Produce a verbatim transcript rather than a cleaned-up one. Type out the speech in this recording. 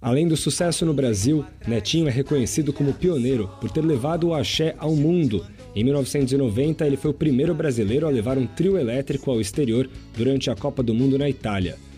Além do sucesso no Brasil, Netinho é reconhecido como pioneiro por ter levado o axé ao mundo. Em mil novecentos e noventa, ele foi o primeiro brasileiro a levar um trio elétrico ao exterior durante a Copa do Mundo na Itália.